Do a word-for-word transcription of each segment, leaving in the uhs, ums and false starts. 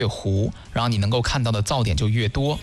越糊，然后你能够看到的噪点就越多。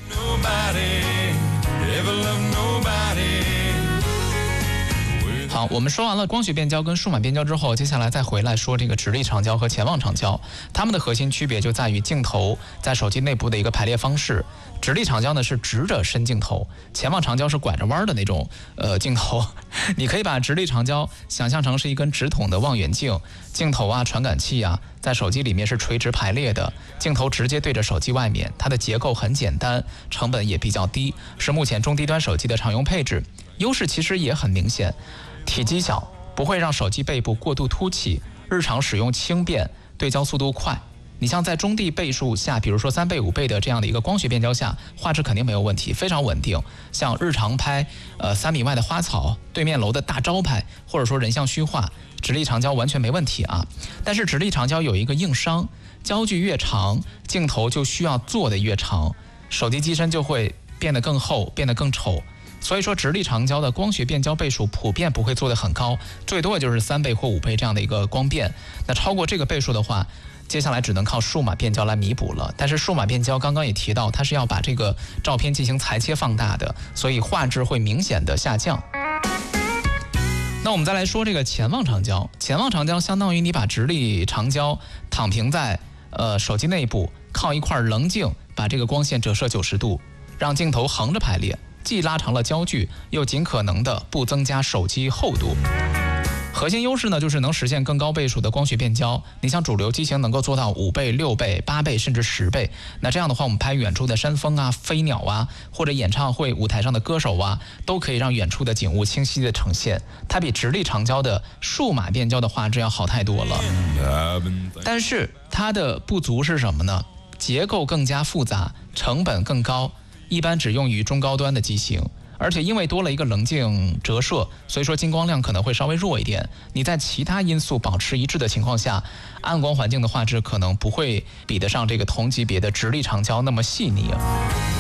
好，我们说完了光学变焦跟数码变焦之后，接下来再回来说这个直立长焦和潜望长焦，它们的核心区别就在于镜头在手机内部的一个排列方式。直立长焦呢是直着伸镜头，潜望长焦是拐着弯的那种呃镜头。你可以把直立长焦想象成是一根直筒的望远镜，镜头啊、传感器啊，在手机里面是垂直排列的，镜头直接对着手机外面，它的结构很简单，成本也比较低，是目前中低端手机的常用配置。优势其实也很明显，体积小，不会让手机背部过度凸起，日常使用轻便，对焦速度快。你像在中低倍数下，比如说三倍、五倍的这样的一个光学变焦下，画质肯定没有问题，非常稳定。像日常拍呃三米外的花草、对面楼的大招牌，或者说人像虚化，直立长焦完全没问题啊。但是直立长焦有一个硬伤，焦距越长，镜头就需要做的越长，手机机身就会变得更厚，变得更丑。所以说直立长焦的光学变焦倍数普遍不会做得很高，最多也就是三倍或五倍这样的一个光变。那超过这个倍数的话，接下来只能靠数码变焦来弥补了。但是数码变焦刚刚也提到，它是要把这个照片进行裁切放大的，所以画质会明显的下降。那我们再来说这个潜望长焦，潜望长焦相当于你把直立长焦躺平在呃手机内部，靠一块棱镜把这个光线折射九十度，让镜头横着排列，既拉长了焦距，又尽可能的不增加手机厚度。核心优势呢，就是能实现更高倍数的光学变焦。你像主流机型能够做到五倍、六倍、八倍甚至十倍。那这样的话，我们拍远处的山峰啊、飞鸟啊，或者演唱会舞台上的歌手啊，都可以让远处的景物清晰的呈现。它比直立长焦的数码变焦的画质要好太多了。但是它的不足是什么呢？结构更加复杂，成本更高，一般只用于中高端的机型。而且因为多了一个棱镜折射，所以说进光量可能会稍微弱一点。你在其他因素保持一致的情况下，暗光环境的画质可能不会比得上这个同级别的直立长焦那么细腻啊。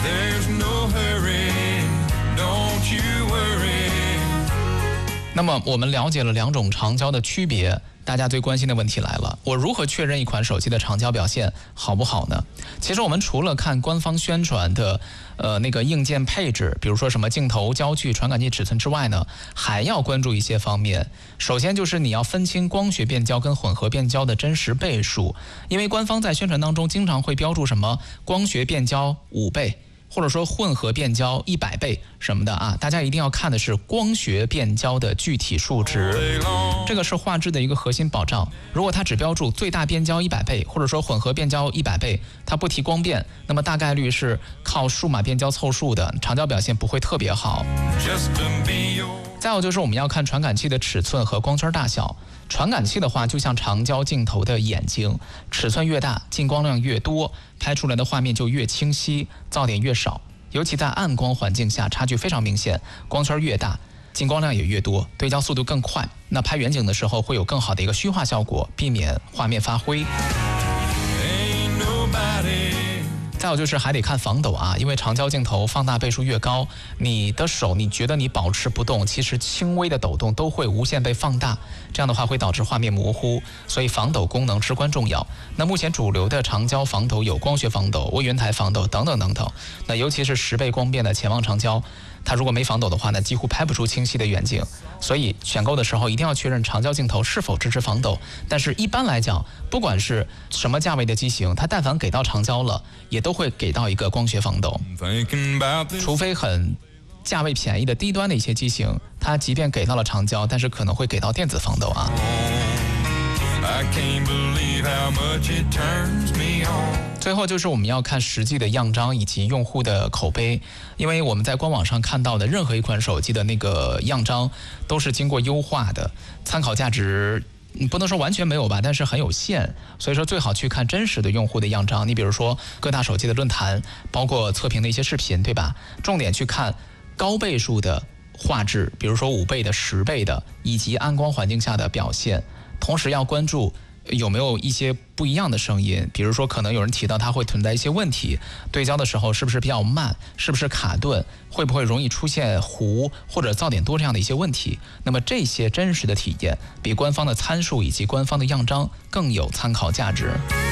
那么我们了解了两种长焦的区别，大家最关心的问题来了，我如何确认一款手机的长焦表现好不好呢？其实我们除了看官方宣传的呃那个硬件配置，比如说什么镜头、焦距、传感器尺寸之外呢，还要关注一些方面。首先就是你要分清光学变焦跟混合变焦的真实倍数，因为官方在宣传当中经常会标注什么光学变焦五倍，或者说混合变焦一百倍什么的啊，大家一定要看的是光学变焦的具体数值，这个是画质的一个核心保障。如果它只标注最大变焦一百倍，或者说混合变焦一百倍，它不提光变，那么大概率是靠数码变焦凑数的，长焦表现不会特别好。再有就是我们要看传感器的尺寸和光圈大小。传感器的话就像长焦镜头的眼睛，尺寸越大，进光量越多，拍出来的画面就越清晰，噪点越少。尤其在暗光环境下，差距非常明显，光圈越大，进光量也越多，对焦速度更快。那拍远景的时候会有更好的一个虚化效果，避免画面发灰。再有就是还得看防抖啊，因为长焦镜头放大倍数越高，你的手你觉得你保持不动，其实轻微的抖动都会无限被放大，这样的话会导致画面模糊，所以防抖功能至关重要。那目前主流的长焦防抖有光学防抖、微源台防抖等等等等，那尤其是十倍光变的潜望长焦，它如果没防抖的话呢，几乎拍不出清晰的远景。所以选购的时候一定要确认长焦镜头是否支持防抖。但是一般来讲，不管是什么价位的机型，它但凡给到长焦了，也都会给到一个光学防抖，除非很价位便宜的低端的一些机型，它即便给到了长焦，但是可能会给到电子防抖啊。最后就是我们要看实际的样张以及用户的口碑，因为我们在官网上看到的任何一款手机的那个样张都是经过优化的，参考价值不能说完全没有吧，但是很有限，所以说最好去看真实的用户的样张。你比如说各大手机的论坛，包括测评的一些视频，对吧？重点去看高倍数的画质，比如说五倍的、十倍的，以及暗光环境下的表现。同时要关注有没有一些不一样的声音，比如说可能有人提到它会存在一些问题，对焦的时候是不是比较慢，是不是卡顿，会不会容易出现糊或者噪点多这样的一些问题。那么这些真实的体验比官方的参数以及官方的样张更有参考价值。